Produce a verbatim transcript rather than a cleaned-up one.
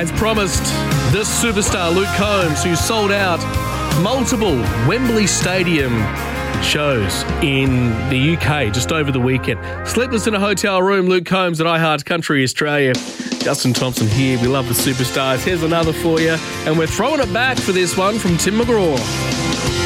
As promised, this superstar Luke Combs, who sold out multiple Wembley Stadium shows in the U K just over the weekend. Sleepless in a hotel room, Luke Combs at iHeart Country Australia. Justin Thompson here. We love the superstars. Here's another for you. And we're throwing it back for this one from Tim McGraw.